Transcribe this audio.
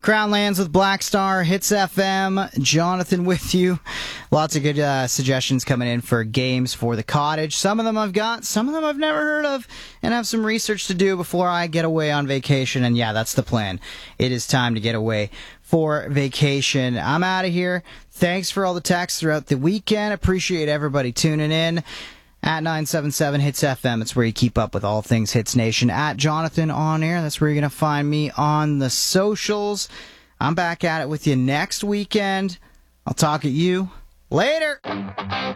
Crown Lands with Black Star, Hits FM, Jonathan with you. Lots of good suggestions coming in for games for the cottage. Some of them I've got, some of them I've never heard of, and have some research to do before I get away on vacation. And yeah, that's the plan. It is time to get away for vacation. I'm out of here. Thanks for all the texts throughout the weekend. Appreciate everybody tuning in. At 977 Hits FM, it's where you keep up with all things Hits Nation. At Jonathan On Air, that's where you're going to find me on the socials. I'm back at it with you next weekend. I'll talk at you later.